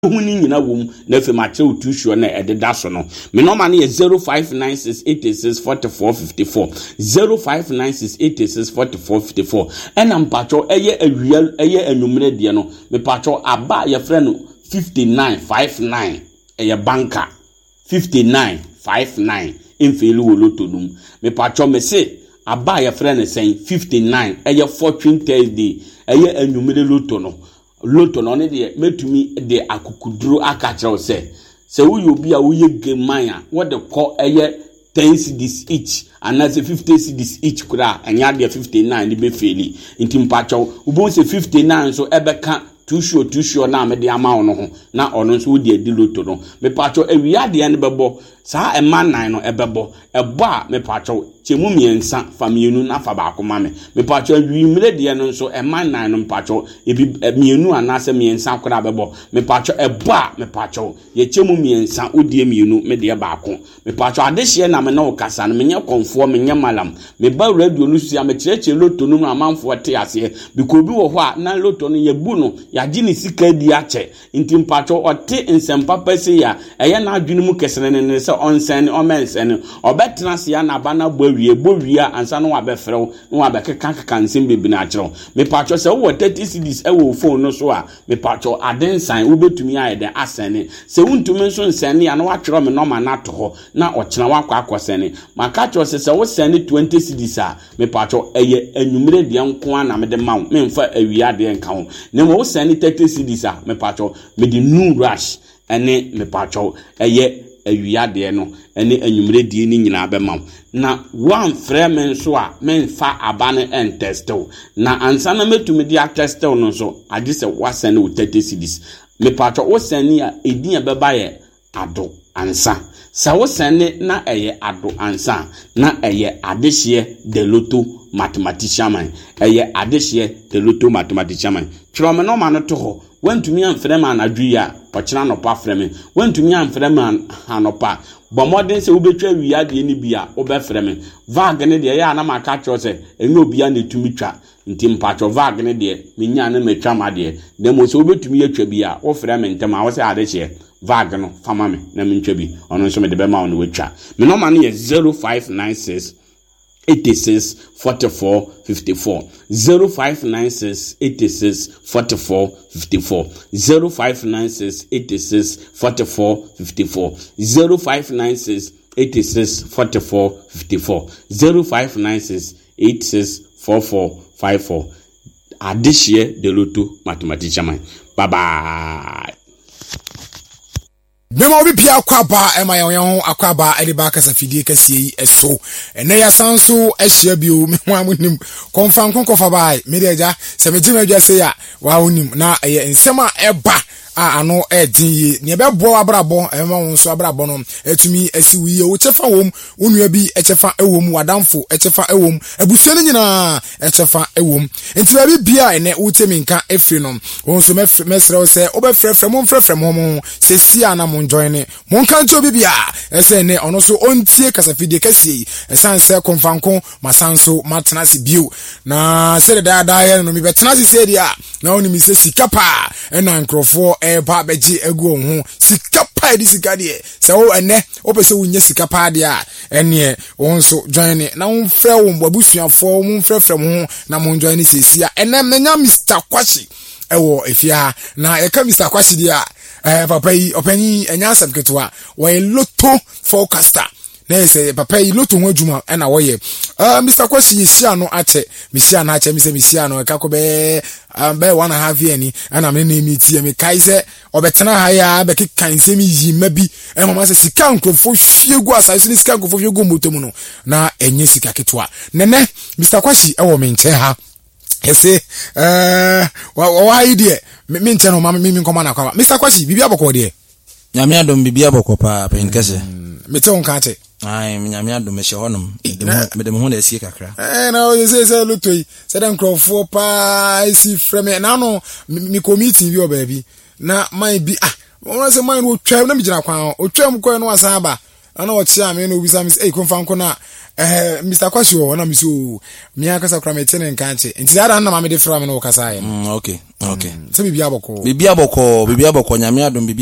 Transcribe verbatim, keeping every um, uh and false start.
huni nyina wom na fe ma che tu sure na ededa so no me no ma na zero five nine six eight six four four five four zero five nine six eight six four four five four ena mpacho eye awia eye anumre de no me pacho aba ye frɛ no fifty-nine fifty-nine eye banker fifty-nine fifty-nine infelu woloto num me pacho me se aba ye frɛ no sen fifty-nine eye fortune Thursday eye anumre loto no loto no ne de metumi de akukuduro aka kire o se se wo yobi a wo ye geman a wo de ko eye ten cedis each and as fifty cedis each kura anya de fifty-nine ni be feli nti mpacho wo bo se fifty-nine so ebeka two sure two sure na me de ama ono ho na ono so wo de adi loto no me pacho awia de ne bebo saa ema nine no ebebo ebo a me pacho chemu miensa famienu na fa ba akoma me me pacho awimre de no so ema nine no pacho ebi mienu anase miensa kora bebo me pacho ebo a me pacho ye chemu miensa odie mienu me de ba ako me pacho adehye na me na okasa no menye konfo menye malam me ba radio no sia me kireche loto no amanfo te ase biko bi wo ho a na loto no ye bu no ya gi ni sika di ache nti mpacho ote nsempa pese ya eye na adwene mu kesene ne se onsen o mensen obetena se ya na bana bowie bowie ansa no abefrew no abekeka keka nsem bebi na akero me pacho se wo thirty cedis e wo phone no so a me pacho adensan wo betumi aye den asene se wuntumi nso nsene ya na wakero me no ma na to ho na okena wakwa akosene maka cho se se wo sene twenty cedis a me pacho eye anwumre de nko na me de mawo me mfa awia de nka ho ne mo wo sene thirty cedis a me pacho me di new rush ene me pacho eye awia de no ene anwumre die ni nyina be mawo na one frame nso a men fa abane en testo na ansa na metumi dia testo no so ade se wasene wo thirty cedis me pacho wo sene a edin e beba ye ado ansa sa wo sene na eye ado ansa na eye adehye de loto mathematician man eye adehye de loto mathematician man twrome no ma no to ho wantumi amfrem anadwi a okena no pa frem wantumi amfrem anopa bomodin se wobetwa wiya de ni bia obefrem vag ne de ya na maka cho se enye obia na tumi twa nti mpacho vag ne de menya na metwa ma de de mo se wobetumi atwa bia wo frem ntem a wo se adehye vag no fama me na mentwa bi ono nso me de be ma ono wetwa me no ma no ye zero five nine six eight six four four five four zero five nine six eight six four four five four zero five nine six eight six four four five four zero five nine six eight six four four five four zero five nine six eight six four four five four adehye de loto mathematician. Bye bye. Bema obi pia akwaba ema ya ho akwaba ede ba kasa fidie kase yi eso ene ya sanso ehia bio me ho amunim konfa nkonkofa bai me deja se me jima dwa se ya wa onim na eye nsema eba a ano edin yi ne be bo abrabo ema won so abrabo no etumi asi wiye wo chefa wom onua bi echefa ewom wadamfo echefa ewom abusua ne nyina echefa ewom enti ba bi bia ene wutemi nka efri no won so mesre se obefrefre mo mfrefre mo mo se sia na mo join ne mo kan cho bi bia ese ne ono so ontie kasafide kasie esanse konfanko masanso matnasi bio na se da da ya no mi betnasi se dia na oni mi se sikapa ena nkrofo e ba beji egu ho sikapa di sikadie se wo ene opese wo nye sikapa dia ene won so join ne na won frɛ wo mbabusuafo mo frɛfrɛ mo na mo join ne sesia ene menya Mister Kwashi ewo efia na e ka Mister Kwashi dia eh papa yi opanyi enyansam ketwa wo loto forecaster na say papa yi loto ho adwuma na wo ye uh, Mister Kwashi sia no ache misia na ache misia misia no ka ko be um, be one and a half year ni ana me na mi tie me kai se obetena ha ya be kikan se mi yi mabi e mama se sika nkrofo hwiegu asase ni sika nkrofo hwiegu motomu no na enye sika ketwa nene Mister Kwashi e wo me nche ha ese eh wa wa idea me nche no mama mi nkoma na kwa Mister Kwashi bibia bokọ de nyame adom bibia bokọ pa penkese me te on ka che ai nyame adom me hyehonom me dem ho na esie kakra eh na o se se lotoi se dan crofo pa isi frame na no mi committee bi o ba bi na mai bi ah won se mai no twa na mi gina kwa o twa m ko no asan ba ana o chia me no obisa mi eh konfa nko na eh Mister Kwasio wana miso mi akasa kra metene nkanche nti ada na ma me de fra me no kasa ye mm okay okay se bibia boko bibia boko bibia boko nyame adom